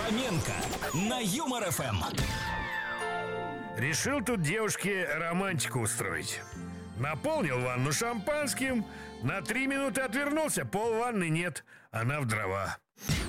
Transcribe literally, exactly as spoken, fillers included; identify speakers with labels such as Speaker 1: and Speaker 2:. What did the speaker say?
Speaker 1: Фоменко на Юмор ФМ.
Speaker 2: Решил тут девушке романтику устроить. Наполнил ванну шампанским, на три минуты отвернулся, пол ванны нет, она в дрова.